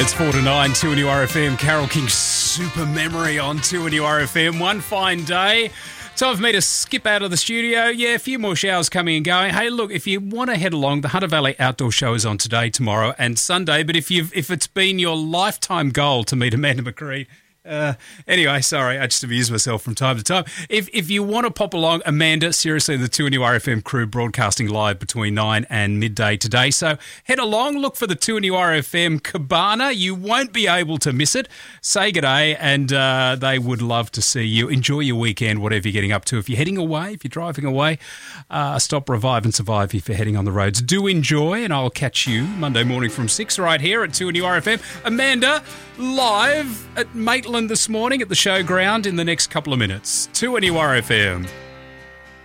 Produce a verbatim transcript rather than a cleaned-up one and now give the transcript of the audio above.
It's four to nine, two N U R F M. Carol King's Super Memory on two N U R F M. One fine day. Time for me to skip out of the studio. Yeah, a few more showers coming and going. Hey, look, if you want to head along, the Hunter Valley Outdoor Show is on today, tomorrow and Sunday. But if you've if it's been your lifetime goal to meet Amanda McCree, Uh, anyway, sorry, I just amuse myself from time to time. If if you want to pop along, Amanda, seriously, the two N U R F M crew broadcasting live between nine and midday today. So head along, look for the two N U R F M Cabana. You won't be able to miss it. Say good day, and uh, they would love to see you. Enjoy your weekend, whatever you're getting up to. If you're heading away, if you're driving away, uh, stop, revive and survive if you're heading on the roads. Do enjoy, and I'll catch you Monday morning from six right here at two N U R F M. Amanda, live at Maitland this morning at the showground in the next couple of minutes. two N U R F M.